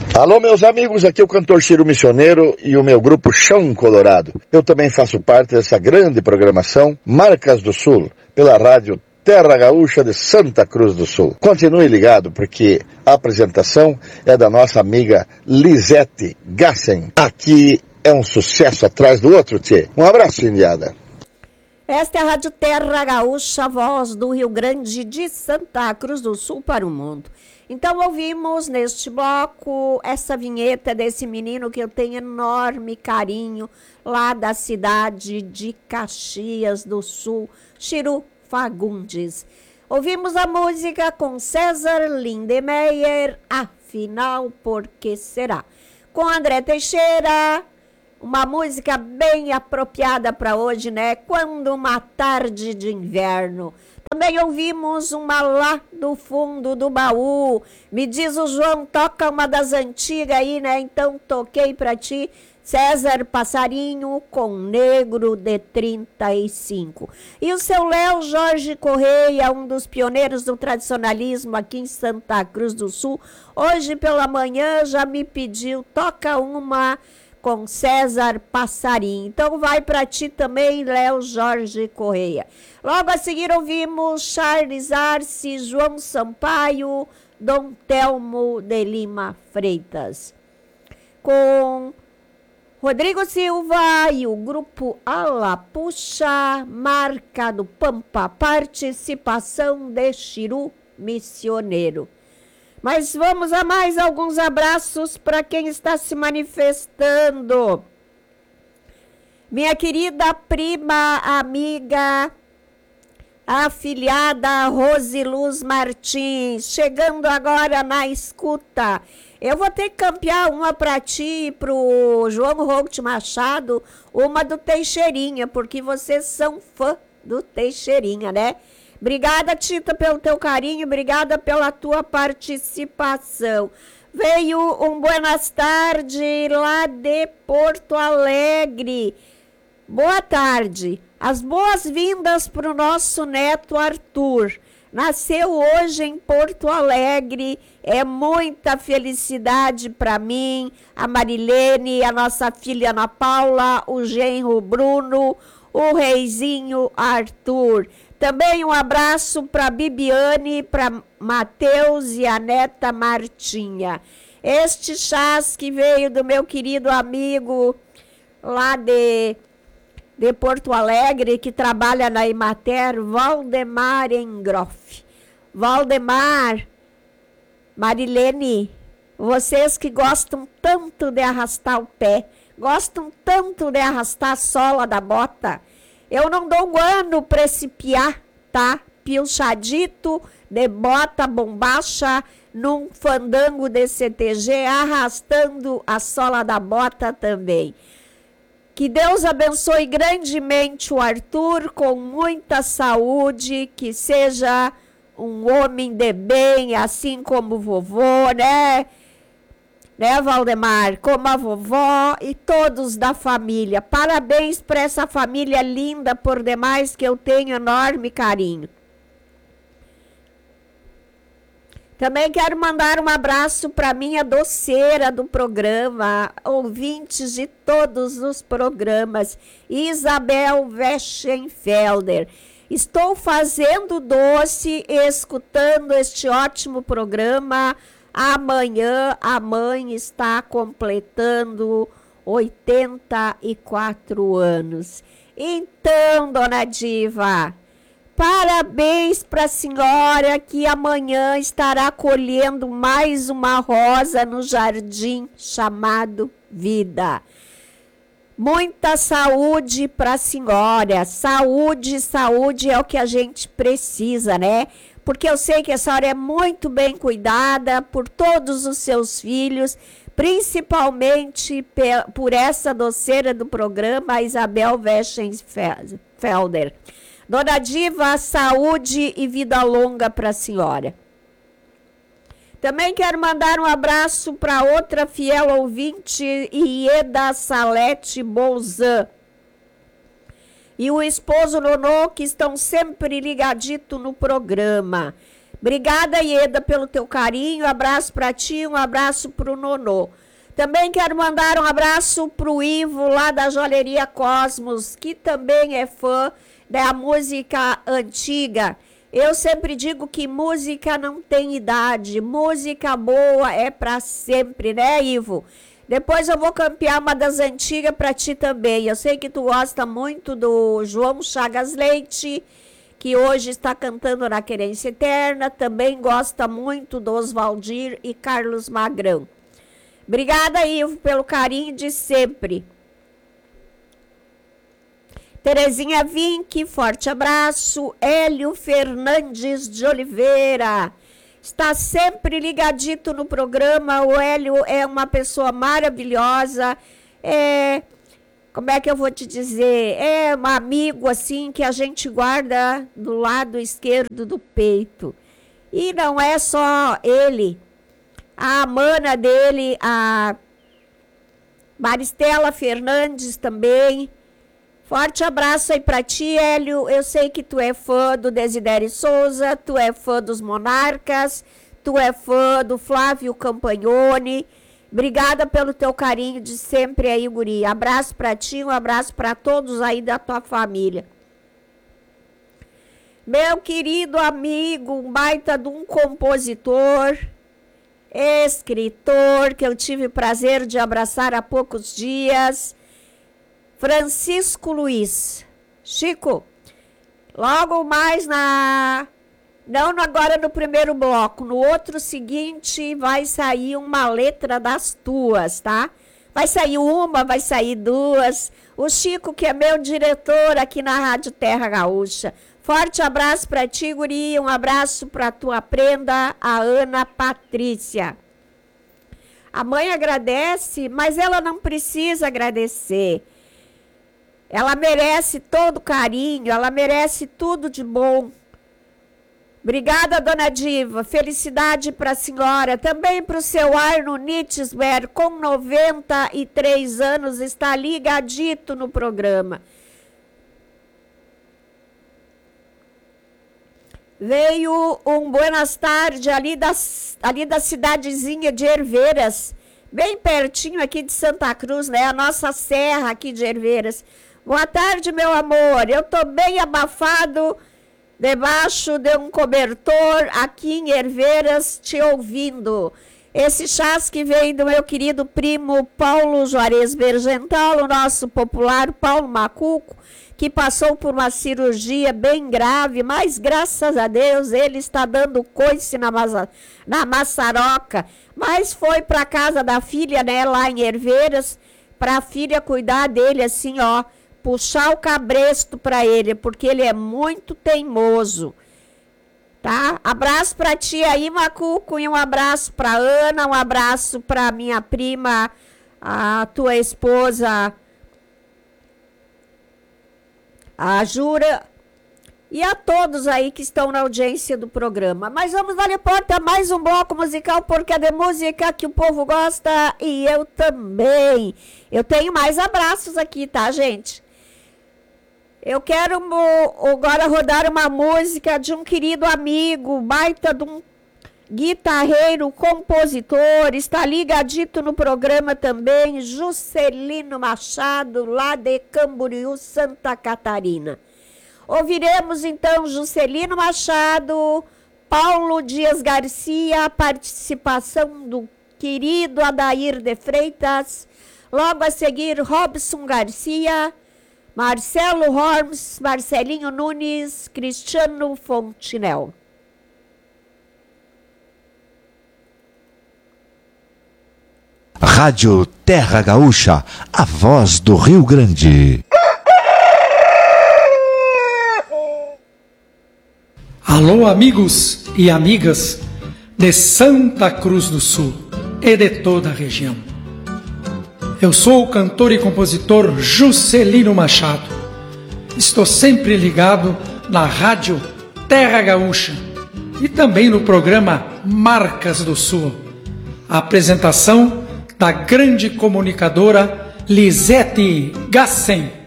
Alô, meus amigos, aqui é o cantor Ciro Missioneiro e o meu grupo Chão Colorado. Eu também faço parte dessa grande programação Marcas do Sul, pela rádio Terra Gaúcha de Santa Cruz do Sul. Continue ligado, porque a apresentação é da nossa amiga Lisete Gassen. Aqui é um sucesso atrás do outro, tchê. Um abraço, indiada. Esta é a Rádio Terra Gaúcha, voz do Rio Grande de Santa Cruz do Sul para o mundo. Então ouvimos neste bloco essa vinheta desse menino que eu tenho enorme carinho, lá da cidade de Caxias do Sul, Ciro Fagundes. Ouvimos a música com César Lindemeyer, Afinal, Por Que Será? Com André Teixeira, uma música bem apropriada para hoje, né? Quando uma tarde de inverno. Também ouvimos uma lá do fundo do baú. Me diz o João, toca uma das antigas aí, né? Então toquei para ti. César Passarinho com Negro de 35. E o seu Léo Jorge Correia, um dos pioneiros do tradicionalismo aqui em Santa Cruz do Sul, hoje pela manhã já me pediu, toca uma com César Passarinho. Então vai para ti também, Léo Jorge Correia. Logo a seguir ouvimos Charles Arce, João Sampaio, Dom Telmo de Lima Freitas. Com Rodrigo Silva e o grupo Alapuxa, Marca do Pampa, participação de Ciro Missioneiro. Mas vamos a mais alguns abraços para quem está se manifestando. Minha querida prima, amiga, afilhada Rosiluz Martins, chegando agora na escuta. Eu vou ter que campear uma para ti e para o João Rogt Machado, uma do Teixeirinha, porque vocês são fã do Teixeirinha, né? Obrigada, Tita, pelo teu carinho, obrigada pela tua participação. Veio um buenas tardes lá de Porto Alegre. Boa tarde. As boas-vindas para o nosso neto Arthur. Nasceu hoje em Porto Alegre. É muita felicidade para mim, a Marilene, a nossa filha Ana Paula, o genro Bruno, o reizinho Arthur. Também um abraço para Bibiane, para Matheus e a neta Martinha. Este chás que veio do meu querido amigo lá de Porto Alegre, que trabalha na Imater, Valdemar Engroff. Valdemar, Marilene, vocês que gostam tanto de arrastar o pé, gostam tanto de arrastar a sola da bota, eu não dou guano para esse piá, tá? Pilchadito, de bota bombacha, num fandango de CTG, arrastando a sola da bota também. Que Deus abençoe grandemente o Arthur, com muita saúde, que seja um homem de bem, assim como o vovô, né? Né, Valdemar? Como a vovó e todos da família. Parabéns para essa família linda por demais, que eu tenho enorme carinho. Também quero mandar um abraço para minha doceira do programa, ouvintes de todos os programas, Isabel Weschenfelder. Estou fazendo doce e escutando este ótimo programa. Amanhã a mãe está completando 84 anos. Então, dona Diva, parabéns para a senhora, que amanhã estará colhendo mais uma rosa no jardim chamado Vida. Muita saúde para a senhora. Saúde, saúde é o que a gente precisa, né? Porque eu sei que a senhora é muito bem cuidada por todos os seus filhos, principalmente por essa doceira do programa, a Isabel Weschenfelder. Dona Diva, saúde e vida longa para a senhora. Também quero mandar um abraço para outra fiel ouvinte, Ieda Salete Bolzan. E o esposo Nonô, que estão sempre ligadito no programa. Obrigada, Ieda, pelo teu carinho. Um abraço para ti, um abraço para o Nonô. Também quero mandar um abraço para o Ivo, lá da Joalheria Cosmos, que também é fã da música antiga. Eu sempre digo que música não tem idade, música boa é para sempre, né, Ivo? Depois eu vou campear uma das antigas para ti também. Eu sei que tu gosta muito do João Chagas Leite, que hoje está cantando na Querência Eterna. Também gosta muito do Oswaldir e Carlos Magrão. Obrigada, Ivo, pelo carinho de sempre. Terezinha Vinck, forte abraço. Hélio Fernandes de Oliveira, está sempre ligadito no programa. O Hélio é uma pessoa maravilhosa. Como é que eu vou te dizer? É um amigo, assim, que a gente guarda do lado esquerdo do peito. E não é só ele. A mana dele, a Maristela Fernandes também. Forte abraço aí pra ti, Hélio. Eu sei que tu é fã do Desidério Souza, tu é fã dos Monarcas, tu é fã do Flávio Campagnoni. Obrigada pelo teu carinho de sempre aí, guri. Abraço pra ti, um abraço pra todos aí da tua família. Meu querido amigo, um baita de um compositor, escritor, que eu tive o prazer de abraçar há poucos dias, Francisco Luiz. Chico, logo mais não agora no primeiro bloco, no outro seguinte vai sair uma letra das tuas, tá? Vai sair uma, vai sair duas. O Chico, que é meu diretor aqui na Rádio Terra Gaúcha. Forte abraço para ti, guri. Um abraço para tua prenda, a Ana Patrícia. A mãe agradece, mas ela não precisa agradecer. Ela merece todo carinho, ela merece tudo de bom. Obrigada, dona Diva. Felicidade para a senhora. Também para o seu Arno Nitzberg, com 93 anos, está ligadito no programa. Veio um buenas tardes ali da cidadezinha de Herveiras, bem pertinho aqui de Santa Cruz, né? A nossa serra aqui de Herveiras. Boa tarde, meu amor. Eu tô bem abafado debaixo de um cobertor aqui em Herveiras, te ouvindo. Esse chás que vem do meu querido primo Paulo Juarez Bergental, o nosso popular Paulo Macuco, que passou por uma cirurgia bem grave, mas graças a Deus ele está dando coice na maçaroca. Mas foi para casa da filha, né, lá em Herveiras, para a filha cuidar dele assim, ó, puxar o cabresto para ele, porque ele é muito teimoso. Tá? Abraço para ti aí, Macuco, e um abraço para Ana, um abraço para minha prima, a tua esposa, a Jura, e a todos aí que estão na audiência do programa. Mas vamos dar porta a mais um bloco musical, porque é de música que o povo gosta e eu também. Eu tenho mais abraços aqui, tá, gente? Eu quero agora rodar uma música de um querido amigo, baita de um guitarreiro, compositor, está ligadito no programa também, Juscelino Machado, lá de Camboriú, Santa Catarina. Ouviremos então Juscelino Machado, Paulo Dias Garcia, a participação do querido Adair de Freitas, logo a seguir Robson Garcia, Marcelo Horms, Marcelinho Nunes, Cristiano Fontinel. Rádio Terra Gaúcha, a voz do Rio Grande. Alô, amigos e amigas de Santa Cruz do Sul e de toda a região. Eu sou o cantor e compositor Juscelino Machado. Estou sempre ligado na Rádio Terra Gaúcha e também no programa Marcas do Sul. A apresentação da grande comunicadora Lisete Gassen.